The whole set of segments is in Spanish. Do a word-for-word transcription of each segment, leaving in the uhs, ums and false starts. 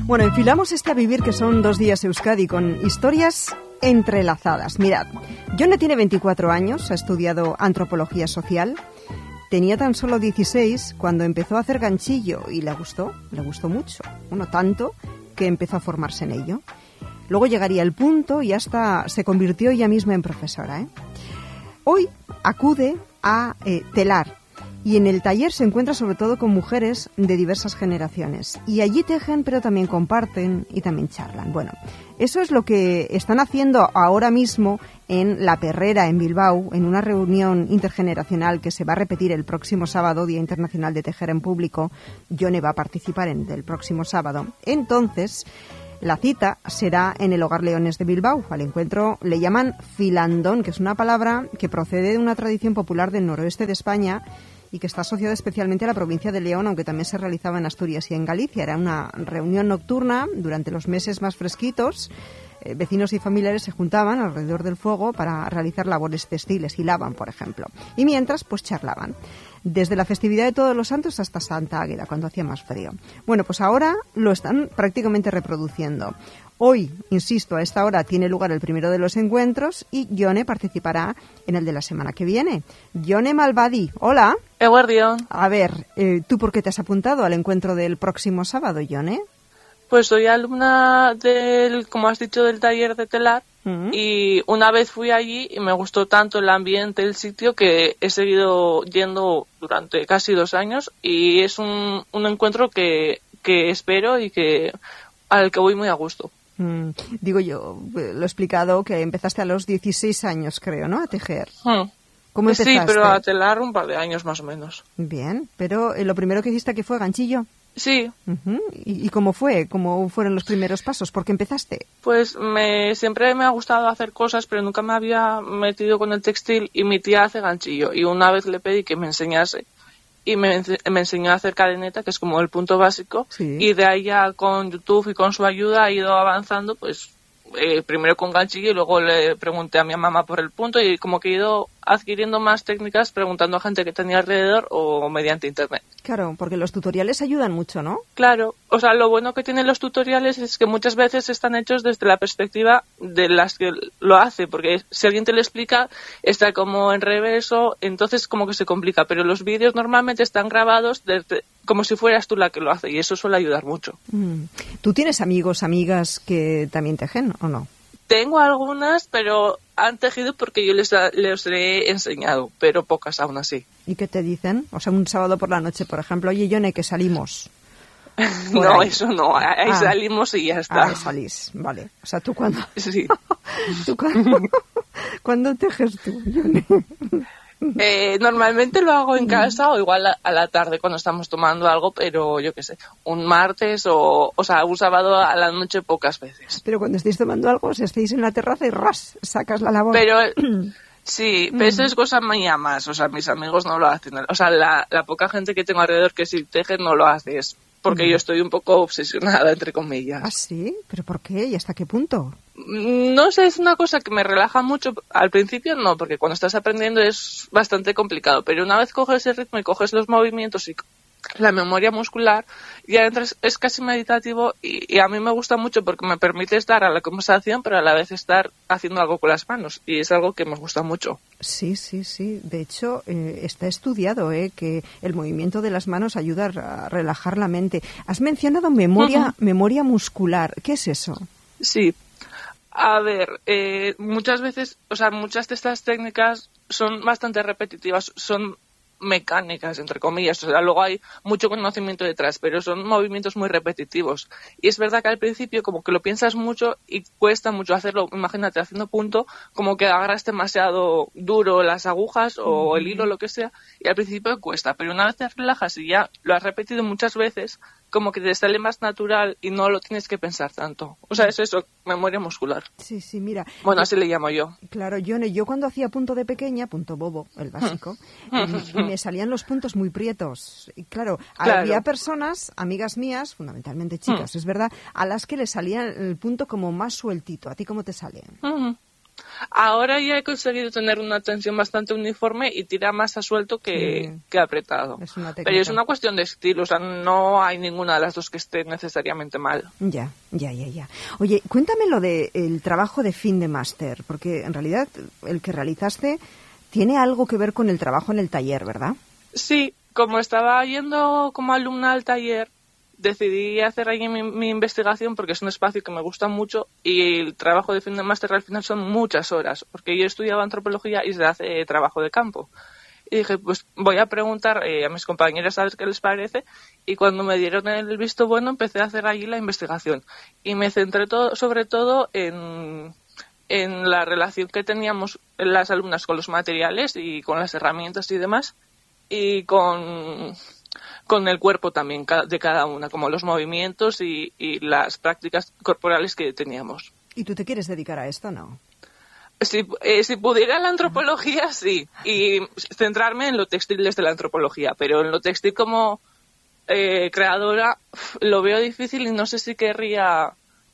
Bueno, enfilamos este a vivir que son dos días Euskadi con historias entrelazadas. Mirad, Jone tiene veinticuatro años, ha estudiado antropología social. Tenía tan solo dieciséis cuando empezó a hacer ganchillo y le gustó, le gustó mucho. Bueno, tanto que empezó a formarse en ello. Luego llegaría el punto y hasta se convirtió ella misma en profesora, ¿eh? Hoy acude a eh, telar y en el taller se encuentra sobre todo con mujeres de diversas generaciones. Y allí tejen, pero también comparten y también charlan. Bueno, eso es lo que están haciendo ahora mismo en La Perrera, en Bilbao, en una reunión intergeneracional que se va a repetir el próximo sábado, Día Internacional de Tejer en Público. Jone va a participar en el próximo sábado. Entonces, la cita será en el Hogar Leones de Bilbao. Al encuentro le llaman filandón, que es una palabra que procede de una tradición popular del noroeste de España y que está asociada especialmente a la provincia de León, aunque también se realizaba en Asturias y en Galicia. Era una reunión nocturna durante los meses más fresquitos. Eh, vecinos y familiares se juntaban alrededor del fuego para realizar labores textiles, hilaban, por ejemplo. Y mientras, pues charlaban. Desde la festividad de Todos los Santos hasta Santa Águeda, cuando hacía más frío. Bueno, pues ahora lo están prácticamente reproduciendo. Hoy, insisto, a esta hora tiene lugar el primero de los encuentros y Jone participará en el de la semana que viene. Jone Malvadi, hola. Eguardión. A ver, eh, ¿tú por qué te has apuntado al encuentro del próximo sábado, Jone? Pues soy alumna del, como has dicho, del taller de telar. Uh-huh. Y una vez fui allí y me gustó tanto el ambiente, el sitio, que he seguido yendo durante casi dos años y es un, un encuentro que, que espero y que al que voy muy a gusto. Mm, digo yo, lo he explicado, que empezaste a los dieciséis años, creo, ¿no?, a tejer. Hmm. ¿Cómo empezaste? Sí, pero a telar un par de años más o menos. Bien, pero eh, lo primero que hiciste, ¿qué fue? ¿Ganchillo? Sí. Uh-huh. ¿Y, ¿Y cómo fue? ¿Cómo fueron los primeros pasos? ¿Por qué empezaste? Pues me siempre me ha gustado hacer cosas, pero nunca me había metido con el textil y mi tía hace ganchillo. Y una vez le pedí que me enseñase y me, me enseñó a hacer cadeneta, que es como el punto básico. Sí. Y de ahí ya con YouTube y con su ayuda ha ido avanzando, pues eh, primero con ganchillo y luego le pregunté a mi mamá por el punto y como que he ido adquiriendo más técnicas preguntando a gente que tenía alrededor o mediante internet. Claro, porque los tutoriales ayudan mucho, ¿no? Claro, o sea, lo bueno que tienen los tutoriales es que muchas veces están hechos desde la perspectiva de las que lo hace, porque si alguien te lo explica está como en reverso, entonces como que se complica, pero los vídeos normalmente están grabados desde, como si fueras tú la que lo hace y eso suele ayudar mucho. Mm. ¿Tú tienes amigos, amigas que también tejen o no? Tengo algunas, pero han tejido porque yo les, les he enseñado, pero pocas aún así. ¿Y qué te dicen? O sea, un sábado por la noche, por ejemplo, oye, Jone, que salimos. No, ahí. Eso no, ahí ah. salimos y ya está. Ah, salís, vale. O sea, ¿tú cuándo? Sí. ¿Tú cuándo? ¿Cuándo tejes tú, Jone? Eh, normalmente lo hago en casa o igual a, a la tarde cuando estamos tomando algo, pero yo qué sé, un martes o, o sea, un sábado a la noche pocas veces. Pero cuando estéis tomando algo, si estáis en la terraza y ras, sacas la labor. Pero sí, pero eso es cosa mía más, o sea, mis amigos no lo hacen, o sea, la, la poca gente que tengo alrededor que sí teje no lo hace, es porque mm. yo estoy un poco obsesionada, entre comillas. ¿Ah, sí? ¿Pero por qué? ¿Y hasta qué punto? No sé, es una cosa que me relaja mucho. Al principio no, porque cuando estás aprendiendo es bastante complicado, pero una vez coges el ritmo y coges los movimientos y la memoria muscular, ya entras, es casi meditativo y, y a mí me gusta mucho porque me permite estar a la conversación, pero a la vez estar haciendo algo con las manos y es algo que me gusta mucho. Sí, sí, sí. De hecho, eh, está estudiado eh, que el movimiento de las manos ayuda a relajar la mente. Has mencionado memoria, uh-huh. memoria muscular. ¿Qué es eso? Sí. A ver, eh, muchas veces, o sea, muchas de estas técnicas son bastante repetitivas, son mecánicas, entre comillas, o sea, luego hay mucho conocimiento detrás, pero son movimientos muy repetitivos. Y es verdad que al principio como que lo piensas mucho y cuesta mucho hacerlo. Imagínate, haciendo punto, como que agarras demasiado duro las agujas o uh-huh. el hilo, lo que sea, y al principio cuesta, pero una vez te relajas y ya lo has repetido muchas veces, como que te sale más natural y no lo tienes que pensar tanto. O sea, es eso, memoria muscular. Sí, sí, mira. Bueno, así le llamo yo. Claro, Jone, yo cuando hacía punto de pequeña, punto bobo, el básico, y, y me salían los puntos muy prietos. Y claro, claro, había personas, amigas mías, fundamentalmente chicas, mm. es verdad, a las que le salía el punto como más sueltito. ¿A ti cómo te salían? Mm. Ahora ya he conseguido tener una tensión bastante uniforme y tira más a suelto que, sí. que apretado. Es una Pero es una cuestión de estilo, o sea, no hay ninguna de las dos que esté necesariamente mal. Ya, ya, ya, ya. Oye, cuéntame lo del trabajo de fin de máster, porque en realidad el que realizaste tiene algo que ver con el trabajo en el taller, ¿verdad? Sí, como estaba yendo como alumna al taller, decidí hacer ahí mi, mi investigación porque es un espacio que me gusta mucho y el trabajo de fin de máster al final son muchas horas, porque yo estudiaba antropología y se hace trabajo de campo. Y dije, pues voy a preguntar eh, a mis compañeras a ver qué les parece, y cuando me dieron el visto bueno empecé a hacer allí la investigación. Y me centré todo, sobre todo en... en la relación que teníamos las alumnas con los materiales y con las herramientas y demás, y con, con el cuerpo también de cada una, como los movimientos y, y las prácticas corporales que teníamos. ¿Y tú te quieres dedicar a esto, no? Si, eh, si pudiera la antropología, sí, y centrarme en lo textil desde la antropología, pero en lo textil como eh, creadora lo veo difícil y no sé si querría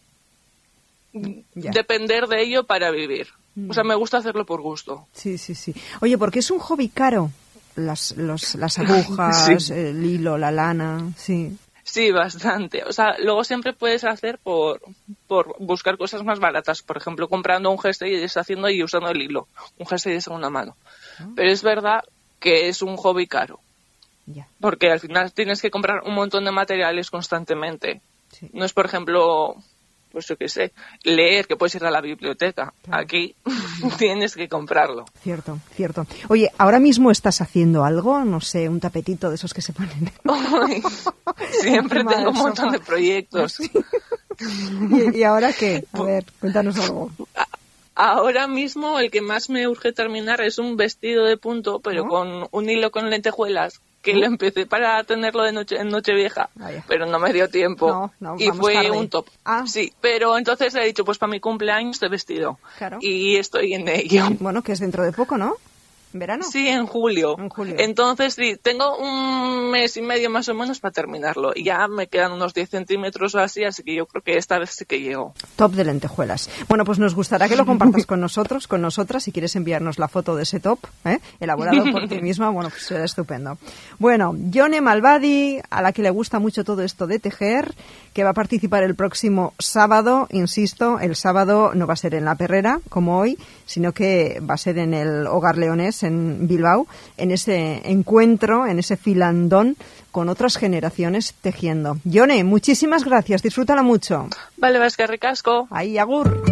ya. depender de ello para vivir. O sea, me gusta hacerlo por gusto. Sí, sí, sí. Oye, porque es un hobby caro, las, los, las agujas, sí. el hilo, la lana, sí. Sí, bastante. O sea, luego siempre puedes hacer por, por buscar cosas más baratas. Por ejemplo, comprando un jersey y deshaciendo y usando el hilo. Un jersey de segunda mano. ¿Oh? Pero es verdad que es un hobby caro. Ya. Porque al final tienes que comprar un montón de materiales constantemente. Sí. No es, por ejemplo... pues yo qué sé, leer, que puedes ir a la biblioteca. Claro. Aquí tienes que comprarlo. Cierto, cierto. Oye, ¿ahora mismo estás haciendo algo? No sé, un tapetito de esos que se ponen. Ay, siempre tengo un montón de proyectos. ¿Sí? ¿Y, ¿Y ahora qué? A ver, cuéntanos algo. Ahora mismo el que más me urge terminar es un vestido de punto, pero ¿no? con un hilo con lentejuelas, que lo empecé para tenerlo de noche en Nochevieja, Vaya. pero no me dio tiempo. No, no, y fue tarde. un top. Ah. Sí, pero entonces he dicho, pues para mi cumpleaños de vestido. Claro. Y estoy en ello. Bueno, que es dentro de poco, ¿no? ¿En verano? Sí, en julio. En julio. Entonces, sí, tengo un mes y medio más o menos para terminarlo. Y ya me quedan unos diez centímetros o así, así que yo creo que esta vez sí que llego. Top de lentejuelas. Bueno, pues nos gustará que lo compartas con nosotros, con nosotras, si quieres enviarnos la foto de ese top, ¿eh? elaborado por ti misma, bueno, pues será estupendo. Bueno, Yone Malvadi, a la que le gusta mucho todo esto de tejer, que va a participar el próximo sábado, insisto, el sábado no va a ser en La Perrera, como hoy, sino que va a ser en el Hogar Leonés, en Bilbao, en ese encuentro, en ese filandón con otras generaciones tejiendo. Yone, muchísimas gracias, disfrútala mucho. Vale, vas que ricasco. Ahí, agur.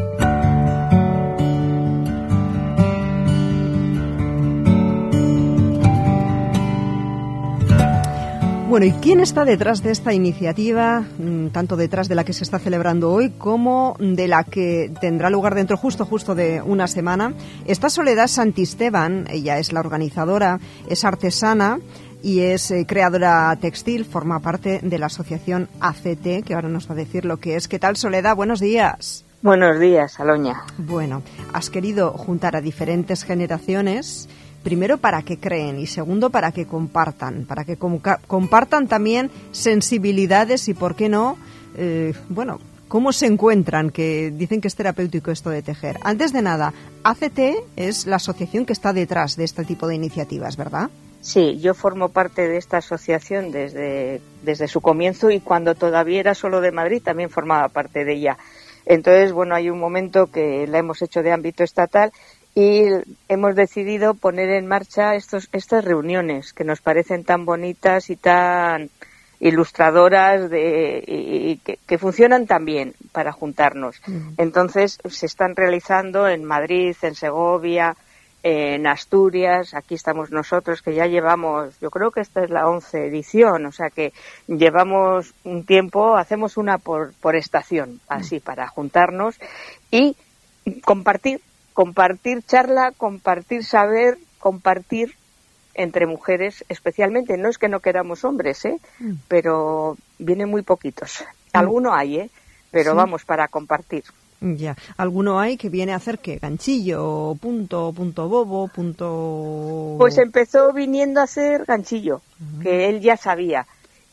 Bueno, ¿y quién está detrás de esta iniciativa, tanto detrás de la que se está celebrando hoy como de la que tendrá lugar dentro justo, justo de una semana? Está Soledad Santisteban, ella es la organizadora, es artesana y es eh, creadora textil, forma parte de la asociación A C T, que ahora nos va a decir lo que es. ¿Qué tal, Soledad? Buenos días. Buenos días, Aloña. Bueno, has querido juntar a diferentes generaciones... Primero, para que creen y segundo, para que compartan, para que com- compartan también sensibilidades y, ¿por qué no? Eh, bueno, ¿cómo se encuentran? Que dicen que es terapéutico esto de tejer. Antes de nada, A C T es la asociación que está detrás de este tipo de iniciativas, ¿verdad? Sí, yo formo parte de esta asociación desde, desde su comienzo y cuando todavía era solo de Madrid también formaba parte de ella. Entonces, bueno, hay un momento que la hemos hecho de ámbito estatal y hemos decidido poner en marcha estos, estas reuniones que nos parecen tan bonitas y tan ilustradoras de, y, y que, que funcionan tan bien para juntarnos. Mm. Entonces se están realizando en Madrid, en Segovia, en Asturias. Aquí estamos nosotros que ya llevamos, yo creo que esta es la once edición, o sea que llevamos un tiempo, hacemos una por, por estación, así, para juntarnos y compartir. Compartir charla, compartir saber, compartir entre mujeres especialmente. No es que no queramos hombres, ¿eh? Mm. Pero vienen muy poquitos. Alguno hay, ¿eh? Pero sí. Vamos, para compartir. Ya. ¿Alguno hay que viene a hacer qué? ¿Ganchillo? ¿Punto? ¿Punto bobo? ¿Punto...? Pues empezó viniendo a hacer ganchillo, uh-huh. que él ya sabía.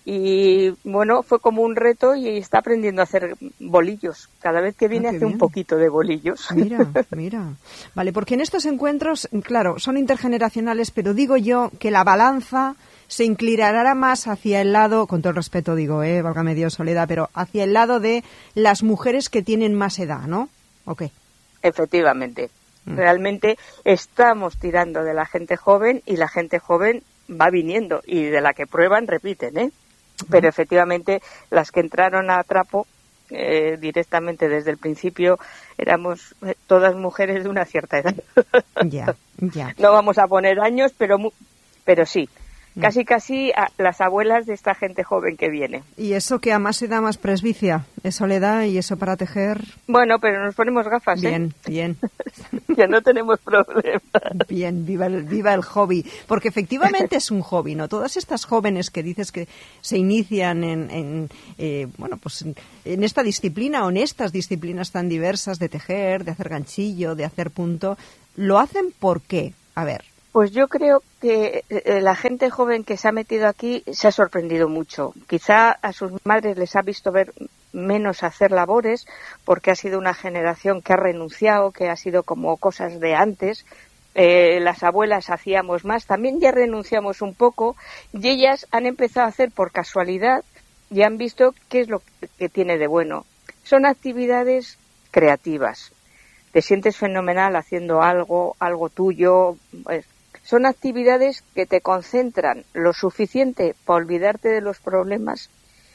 Y bueno, fue como un reto y está aprendiendo a hacer bolillos. Cada vez que viene ah, hace bien. un poquito de bolillos. Mira, mira. Vale, porque en estos encuentros, claro, son intergeneracionales, pero digo yo que la balanza se inclinará más hacia el lado, con todo el respeto digo, eh, válgame Dios, Soledad, pero hacia el lado de las mujeres que tienen más edad, ¿no? ¿O qué? Efectivamente. Mm. Realmente estamos tirando de la gente joven y la gente joven va viniendo y de la que prueban repiten, ¿eh? Pero efectivamente las que entraron a trapo eh, directamente desde el principio éramos todas mujeres de una cierta edad. Ya, ya. No vamos a poner años, pero pero sí. Casi, casi a las abuelas de esta gente joven que viene. Y eso que a más edad más presbicia, eso le da y eso para tejer. Bueno, pero nos ponemos gafas, bien, ¿eh? Bien, Ya no tenemos problema. Bien, viva el, viva el hobby. Porque efectivamente es un hobby, ¿no? Todas estas jóvenes que dices que se inician en, en eh, bueno, pues en, en esta disciplina o en estas disciplinas tan diversas de tejer, de hacer ganchillo, de hacer punto, ¿lo hacen por qué? A ver. Pues yo creo que la gente joven que se ha metido aquí se ha sorprendido mucho. Quizá a sus madres les ha visto ver menos hacer labores porque ha sido una generación que ha renunciado, que ha sido como cosas de antes. Eh, las abuelas hacíamos más, también ya renunciamos un poco y ellas han empezado a hacer por casualidad y han visto qué es lo que tiene de bueno. Son actividades creativas. Te sientes fenomenal haciendo algo, algo tuyo. Pues, son actividades que te concentran lo suficiente para olvidarte de los problemas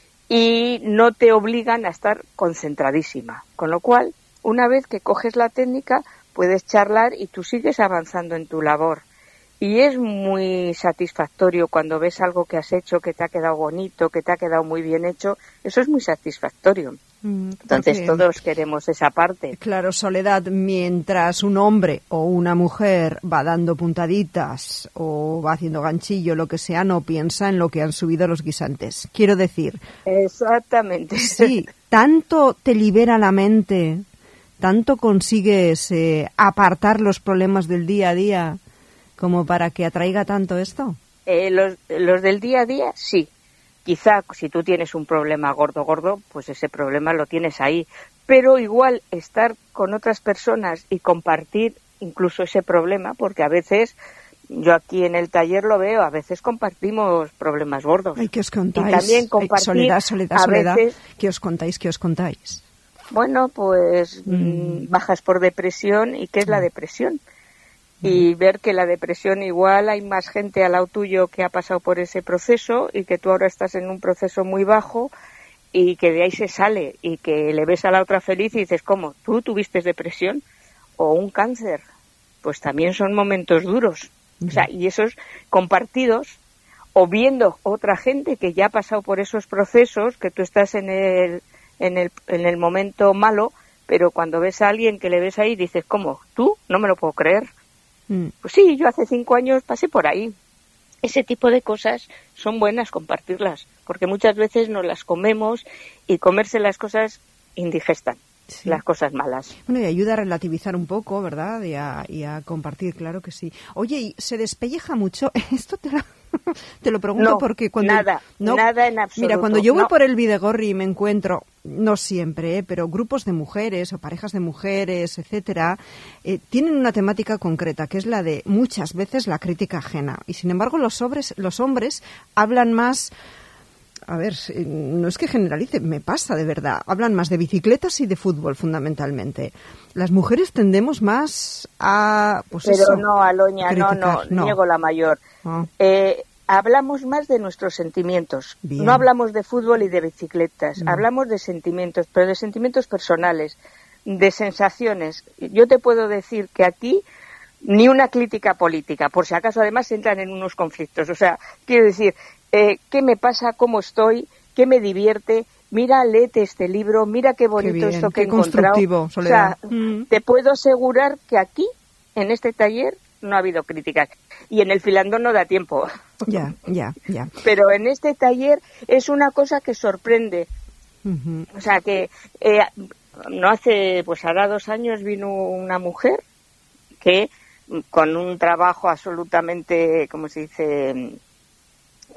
y no te obligan a estar concentradísima. Con lo cual, una vez que coges la técnica, puedes charlar y tú sigues avanzando en tu labor. Y es muy satisfactorio cuando ves algo que has hecho, que te ha quedado bonito, que te ha quedado muy bien hecho. Eso es muy satisfactorio. Entonces Porque, todos queremos esa parte. Claro, Soledad, mientras un hombre o una mujer va dando puntaditas o va haciendo ganchillo, lo que sea, no piensa en lo que han subido los guisantes. Quiero decir... Exactamente. Sí, tanto te libera la mente, tanto consigues eh, apartar los problemas del día a día como para que atraiga tanto esto. Eh, los, los del día a día, sí. Quizá si tú tienes un problema gordo, gordo, pues ese problema lo tienes ahí. Pero igual estar con otras personas y compartir incluso ese problema, porque a veces, yo aquí en el taller lo veo, a veces compartimos problemas gordos. Ay, ¿qué os contáis? Y también compartir, Ay, Soledad, Soledad, a Soledad, veces, ¿qué os contáis? ¿Qué os contáis? Bueno, pues mm. bajas por depresión. ¿Y qué es la depresión? Y ver que la depresión igual hay más gente al lado tuyo que ha pasado por ese proceso y que tú ahora estás en un proceso muy bajo y que de ahí se sale y que le ves a la otra feliz y dices, ¿cómo? ¿Tú tuviste depresión o un cáncer? Pues también son momentos duros. Uh-huh. O sea, y esos compartidos o viendo otra gente que ya ha pasado por esos procesos, que tú estás en el, en el, en el momento malo, pero cuando ves a alguien que le ves ahí dices, ¿cómo? ¿Tú? No me lo puedo creer. Pues sí, yo hace cinco años pasé por ahí. Ese tipo de cosas son buenas compartirlas, porque muchas veces nos las comemos y comerse las cosas indigestan, sí. Las cosas malas. Bueno, y ayuda a relativizar un poco, ¿verdad? Y a, y a compartir, claro que sí. Oye, ¿y se despelleja mucho? Esto te lo, te lo pregunto no, porque cuando... nada, no, nada en absoluto. Mira, cuando yo voy no. por el Bidegorri y me encuentro, no siempre, ¿eh? pero grupos de mujeres o parejas de mujeres, etcétera, eh, tienen una temática concreta, que es la de muchas veces la crítica ajena. Y sin embargo, los hombres, los hombres hablan más... A ver, no es que generalice, me pasa de verdad. Hablan más de bicicletas y de fútbol, fundamentalmente. Las mujeres tendemos más a... Pues Pero eso, no, Aloña, no, no, no, niego la mayor. Oh. Eh, hablamos más de nuestros sentimientos. Bien. No hablamos de fútbol y de bicicletas. No. Hablamos de sentimientos, pero de sentimientos personales, de sensaciones. Yo te puedo decir que aquí ni una crítica política, por si acaso además entran en unos conflictos. O sea, quiero decir... Eh, ¿qué me pasa? ¿Cómo estoy? ¿Qué me divierte? Mira, léete este libro, mira qué bonito qué bien, esto que he encontrado. Soledad. O sea, mm. te puedo asegurar que aquí, en este taller, no ha habido críticas. Y en el Filandón no da tiempo. Ya, ya, ya. Pero en este taller es una cosa que sorprende. Uh-huh. O sea, que eh, no hace, pues hará dos años vino una mujer que con un trabajo absolutamente, ¿cómo se dice?,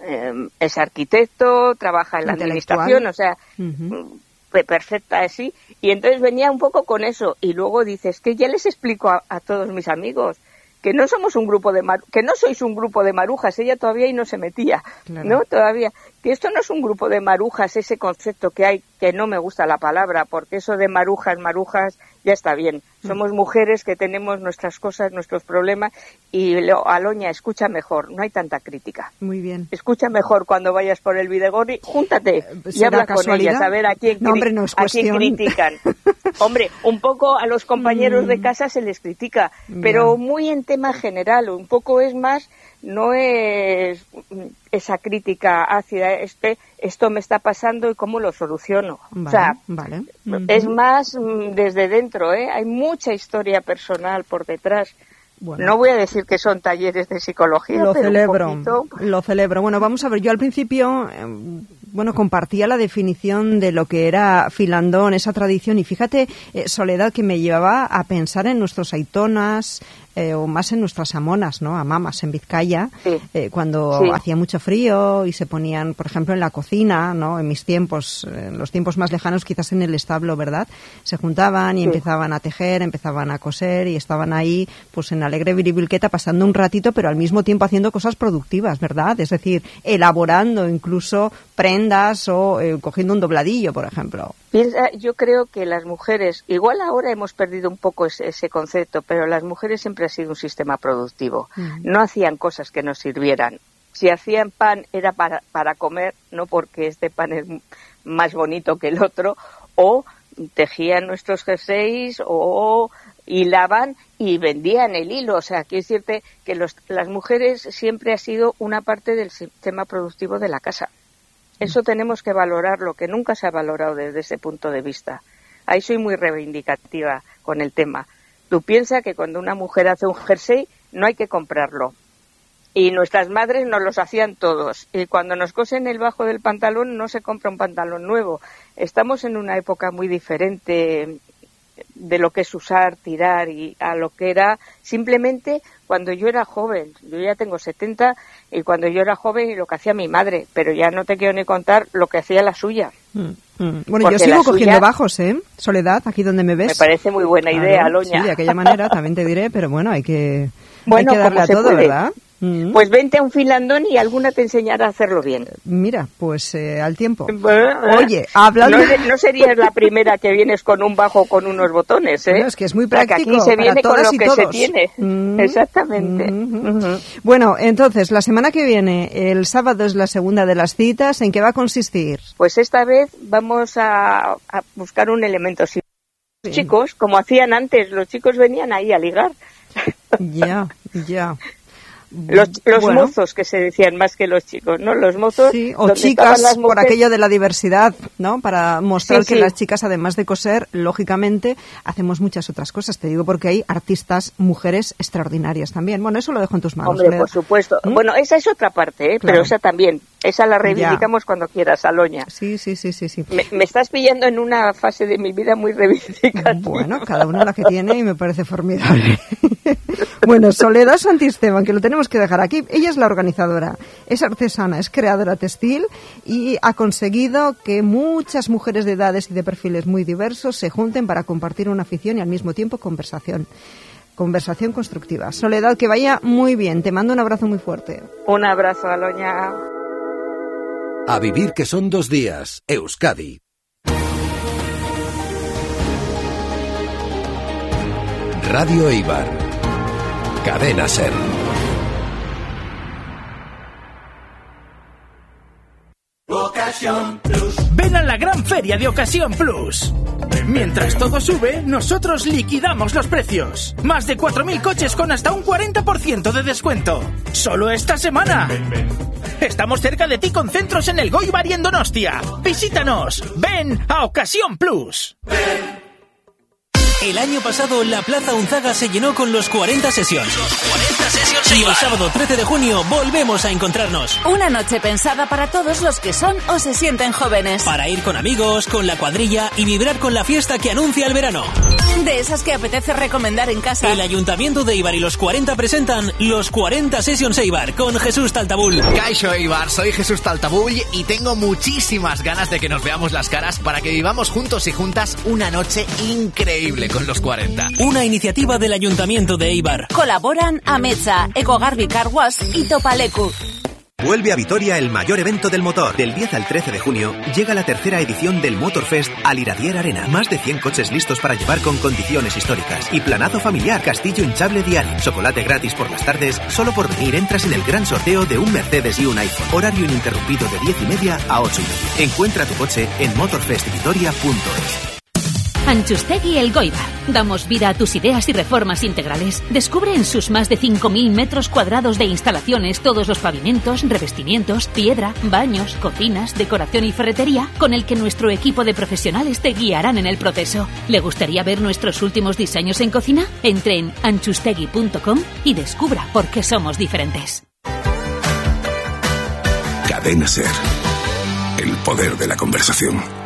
eh, es arquitecto, trabaja en la administración, o sea, uh-huh. perfecta así. Y entonces venía un poco con eso. Y luego dices que ya les explico a, a todos mis amigos que no somos un grupo de mar- que no sois un grupo de marujas, ella todavía y no se metía, claro. ¿no? Todavía, que esto no es un grupo de marujas, ese concepto que hay, que no me gusta la palabra, porque eso de marujas, marujas, ya está bien. Somos mujeres que tenemos nuestras cosas, nuestros problemas, y lo, Aloña, escucha mejor, no hay tanta crítica. Muy bien. Escucha mejor cuando vayas por el Videgorri, júntate y habla con ellas, a ver a quién, no, hombre, no es a quién critican. Hombre, un poco a los compañeros mm. de casa se les critica, pero yeah. muy en tema general, un poco es más, no es esa crítica ácida, este, esto me está pasando y cómo lo soluciono. Vale, o sea, vale. Uh-huh. es más desde dentro, ¿eh? Hay mucha historia personal por detrás. Bueno. No voy a decir que son talleres de psicología, lo pero celebro, un poquito... lo celebro. Bueno, vamos a ver, yo al principio, eh, bueno, compartía la definición de lo que era filandón, esa tradición, y fíjate, eh, Soledad, que me llevaba a pensar en nuestros aitonas, eh, o más en nuestras amonas, ¿no? Amamas en Vizcaya, sí. eh, cuando sí. hacía mucho frío y se ponían, por ejemplo, en la cocina, ¿no? En mis tiempos, en los tiempos más lejanos, quizás en el establo, ¿verdad? Se juntaban y sí. empezaban a tejer, empezaban a coser y estaban ahí, pues en alegre viribilqueta, pasando un ratito, pero al mismo tiempo haciendo cosas productivas, ¿verdad? Es decir, elaborando incluso prendas o eh, cogiendo un dobladillo, por ejemplo. Piensa, yo creo que las mujeres, igual ahora hemos perdido un poco ese, ese concepto, pero las mujeres siempre ha sido un sistema productivo. Mm. No hacían cosas que nos sirvieran. Si hacían pan era para, para comer, no porque este pan es más bonito que el otro, o tejían nuestros jerseys, o hilaban y vendían el hilo. O sea, quiero decirte que los, las mujeres siempre ha sido una parte del sistema productivo de la casa. Eso tenemos que valorarlo, que nunca se ha valorado desde ese punto de vista. Ahí soy muy reivindicativa con el tema. Tú piensas que cuando una mujer hace un jersey no hay que comprarlo. Y nuestras madres nos los hacían todos. Y cuando nos cosen el bajo del pantalón no se compra un pantalón nuevo. Estamos en una época muy diferente de lo que es usar, tirar y a lo que era simplemente cuando yo era joven. Yo ya tengo setenta y cuando yo era joven y lo que hacía mi madre, pero ya no te quiero ni contar lo que hacía la suya. Mm, mm. Bueno, porque yo sigo cogiendo suya, bajos, ¿eh? Soledad, aquí donde me ves. Me parece muy buena claro, idea, Aloña. Sí, de aquella manera también te diré, pero bueno, hay que, bueno, hay que darle a todo, puede. ¿Verdad? Pues vente a un filandón y alguna te enseñará a hacerlo bien. Mira, pues eh, al tiempo. Oye, hablando... No, no serías la primera que vienes con un bajo con unos botones, ¿eh? No, es que es muy práctico. Aquí se viene para con lo que todos. se tiene. Mm-hmm. Exactamente. Mm-hmm. Uh-huh. Bueno, entonces, la semana que viene, el sábado es la segunda de las citas. ¿En qué va a consistir? Pues esta vez vamos a, a buscar un elemento. Sí. Los chicos, como hacían antes, los chicos venían ahí a ligar. Ya, ya. Los, los bueno. mozos, que se decían más que los chicos, ¿no? Los mozos. Sí, o chicas, las por aquello de la diversidad, ¿no? Para mostrar sí, que sí. las chicas, además de coser, lógicamente, hacemos muchas otras cosas. Te digo porque hay artistas, mujeres extraordinarias también. Bueno, eso lo dejo en tus manos. Hombre, Leda. Por supuesto. ¿Mm? Bueno, esa es otra parte, ¿eh? Claro. Pero esa también. Esa la reivindicamos ya. Cuando quieras, Aloña. Sí, sí, sí, sí. sí. Me, me estás pillando en una fase de mi vida muy reivindicativa. Bueno, cada una la que tiene y me parece formidable. Bueno, Soledad Santisteban, que lo tenemos que dejar aquí. Ella es la organizadora, es artesana, es creadora textil y ha conseguido que muchas mujeres de edades y de perfiles muy diversos se junten para compartir una afición y al mismo tiempo conversación. Conversación constructiva. Soledad, que vaya muy bien. Te mando un abrazo muy fuerte. Un abrazo, Aloña. A vivir que son dos días. Euskadi. Radio Eibar. Cadena Ser. Ocasión Plus. Ven a la gran feria de Ocasión Plus. Mientras todo sube, nosotros liquidamos los precios. Más de cuatro mil coches con hasta un cuarenta por ciento de descuento. Solo esta semana. Ven, ven, ven. Estamos cerca de ti con centros en el Goibar y en Donostia. Visítanos. Ven a Ocasión Plus. Ven. El año pasado la Plaza Unzaga se llenó con los cuarenta Sessions. Los cuarenta Sessions y el sábado trece de junio volvemos a encontrarnos. Una noche pensada para todos los que son o se sienten jóvenes. Para ir con amigos, con la cuadrilla y vibrar con la fiesta que anuncia el verano. De esas que apetece recomendar en casa. El Ayuntamiento de Eibar y los cuarenta presentan los cuarenta Sessions Eibar con Jesús Taltabull. Kaixo Eibar, soy Jesús Taltabull y tengo muchísimas ganas de que nos veamos las caras para que vivamos juntos y juntas una noche increíble con los cuarenta. Una iniciativa del Ayuntamiento de Eibar. Colaboran Ametsa, Ecogarbi Car Wash y Topalecu. Vuelve a Vitoria el mayor evento del motor. Del diez al trece de junio llega la tercera edición del Motorfest al Iradier Arena. Más de cien coches listos para llevar con condiciones históricas. Y planazo familiar, castillo hinchable diario. Chocolate gratis por las tardes. Solo por venir entras en el gran sorteo de un Mercedes y un iPhone. Horario ininterrumpido de diez y media a ocho y media. Encuentra tu coche en motorfest vitoria punto es. Anchustegui Elgoibar. Damos vida a tus ideas y reformas integrales. Descubre en sus más de cinco mil metros cuadrados de instalaciones todos los pavimentos, revestimientos, piedra, baños, cocinas, decoración y ferretería con el que nuestro equipo de profesionales te guiarán en el proceso. ¿Le gustaría ver nuestros últimos diseños en cocina? Entre en anchustegui punto com y descubra por qué somos diferentes. Cadena Ser. El poder de la conversación.